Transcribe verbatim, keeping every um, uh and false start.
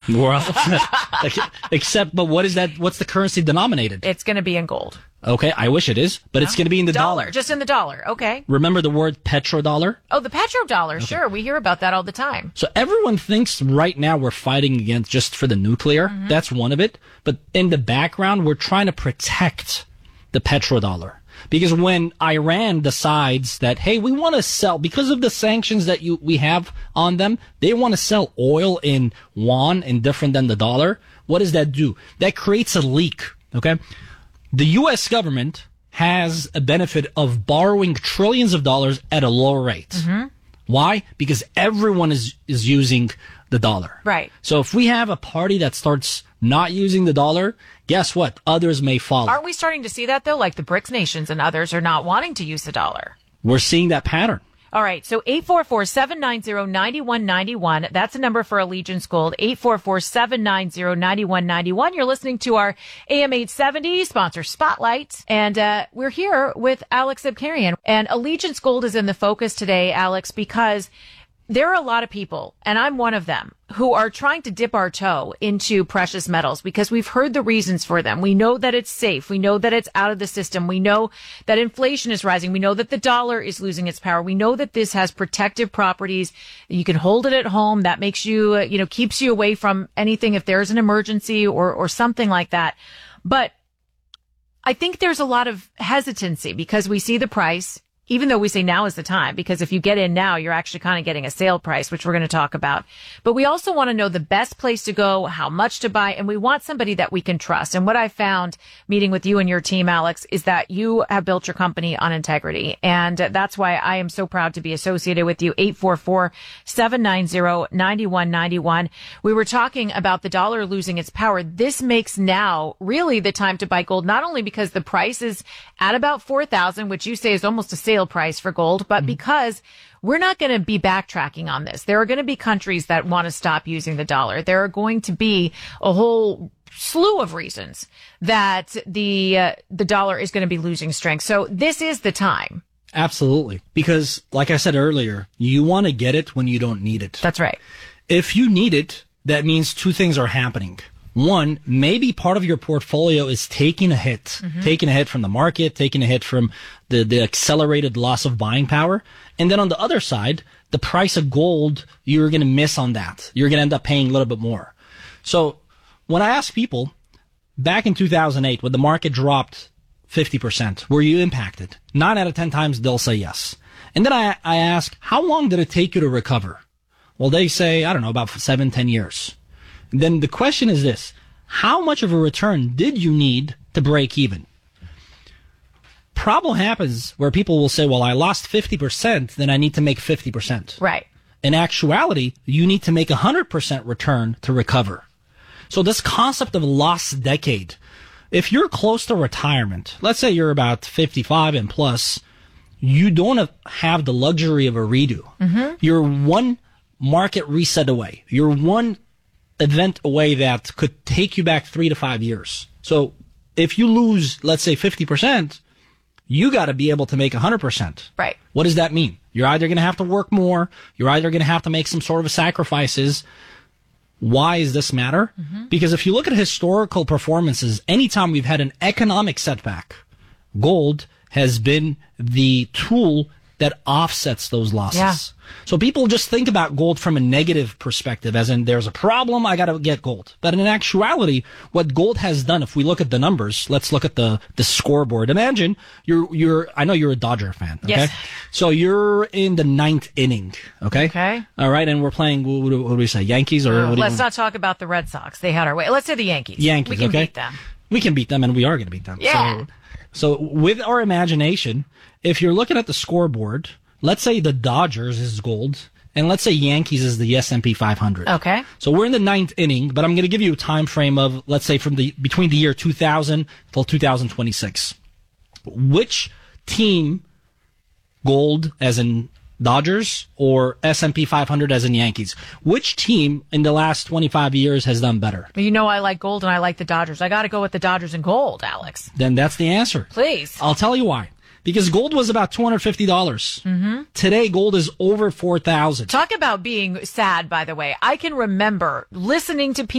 Well, except, but what is that? What's the currency denominated? It's going to be in gold. Okay, I wish it is, but no. It's going to be in the dollar. dollar. Just in the dollar, okay. Remember the word petrodollar? Oh, the petrodollar, okay. Sure. We hear about that all the time. So everyone thinks right now we're fighting against just for the nuclear. Mm-hmm. That's one of it. But in the background, we're trying to protect the petrodollar. Because when Iran decides that, hey, we want to sell, because of the sanctions that you we have on them, they want to sell oil in yuan and different than the dollar. What does that do? That creates a leak, okay? The U S government has a benefit of borrowing trillions of dollars at a low rate. Mm-hmm. Why? Because everyone is, is using the dollar. Right. So if we have a party that starts not using the dollar, guess what? Others may follow. Aren't we starting to see that, though? Like the BRICS nations and others are not wanting to use the dollar. We're seeing that pattern. All right. So eight four four, seven nine zero, nine one nine one. That's a number for Allegiance Gold. eight four four, seven nine zero, nine one nine one. You're listening to our A M eight seventy sponsor Spotlight. And uh we're here with Alex Abkarian. And Allegiance Gold is in the focus today, Alex, because there are a lot of people, and I'm one of them, who are trying to dip our toe into precious metals because we've heard the reasons for them. We know that it's safe. We know that it's out of the system. We know that inflation is rising. We know that the dollar is losing its power. We know that this has protective properties. You can hold it at home. That makes you, you know, keeps you away from anything if there's an emergency or, or something like that. But I think there's a lot of hesitancy because we see the price. Even though we say now is the time, because if you get in now, you're actually kind of getting a sale price, which we're going to talk about. But we also want to know the best place to go, how much to buy, and we want somebody that we can trust. And what I found meeting with you and your team, Alex, is that you have built your company on integrity. And that's why I am so proud to be associated with you. eight four four, seven nine zero, nine one nine one. We were talking about the dollar losing its power. This makes now really the time to buy gold, not only because the price is at about four thousand, which you say is almost a sale price for gold, but mm-hmm. because we're not going to be backtracking on this. There are going to be countries that want to stop using the dollar. There are going to be a whole slew of reasons that the uh, the dollar is going to be losing strength. So this is the time. Absolutely. Because like I said earlier, you want to get it when you don't need it. That's right. If you need it, that means two things are happening. One, maybe part of your portfolio is taking a hit, mm-hmm. taking a hit from the market, taking a hit from the, the accelerated loss of buying power. And then on the other side, the price of gold, you're going to miss on that. You're going to end up paying a little bit more. So when I ask people, back in two thousand eight, when the market dropped fifty percent, were you impacted? Nine out of ten times they'll say yes. And then I, I ask, how long did it take you to recover? Well, they say, I don't know, about seven, ten years. Then the question is this: how much of a return did you need to break even? Problem happens where people will say, well, I lost fifty percent, then I need to make fifty percent. Right. In actuality, you need to make a one hundred percent return to recover. So this concept of lost decade, if you're close to retirement, let's say you're about fifty-five and plus, you don't have the luxury of a redo. Mm-hmm. You're one market reset away. You're one event away that could take you back three to five years. So if you lose, let's say fifty percent, you got to be able to make one hundred percent. Right. What does that mean? You're either going to have to work more. You're either going to have to make some sort of sacrifices. Why does this matter? Mm-hmm. Because if you look at historical performances, anytime we've had an economic setback, gold has been the tool that offsets those losses. Yeah. So people just think about gold from a negative perspective, as in there's a problem, I got to get gold. But in actuality, what gold has done, if we look at the numbers, let's look at the, the scoreboard. Imagine you're, you're, I know you're a Dodger fan. Okay. Yes. So you're in the ninth inning. Okay. Okay. All right. And we're playing, what, what, what do we say? Yankees or? Uh, what do let's you, not talk about the Red Sox. They had our way. Let's say the Yankees. Yankees. We can okay? beat them. We can beat them, and we are going to beat them. Yeah. So, so with our imagination, if you're looking at the scoreboard, let's say the Dodgers is gold, and let's say Yankees is the S and P five hundred. Okay. So we're in the ninth inning, but I'm going to give you a time frame of, let's say, from the between the year two thousand till two thousand twenty-six. Which team, gold as in Dodgers or S and P five hundred as in Yankees, which team in the last twenty-five years has done better? You know I like gold and I like the Dodgers. I got to go with the Dodgers and gold, Alex. Then that's the answer. Please. I'll tell you why. Because gold was about two hundred fifty dollars. Mm-hmm. Today, gold is over four thousand dollars. Talk about being sad, by the way. I can remember listening to people